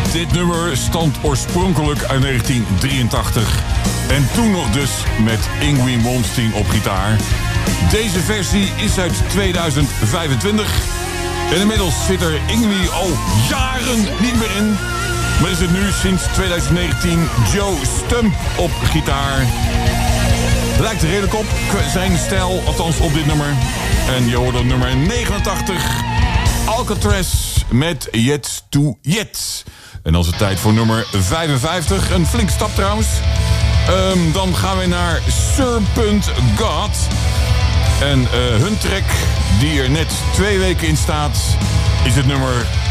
Dit nummer stond oorspronkelijk uit 1983. En toen nog dus met Yngwie Malmsteen op gitaar. Deze versie is uit 2025. En inmiddels zit er Yngwie al jaren niet meer in. Maar is het nu sinds 2019 Joe Stump op gitaar. Lijkt er redelijk op zijn stijl, althans op dit nummer. En je hoort op nummer 89... Alcatraz met Yet to Yet. En dan is het tijd voor nummer 55. Een flink stap trouwens. Dan gaan we naar Serpent God. En hun track, die er net 2 weken in staat, is het nummer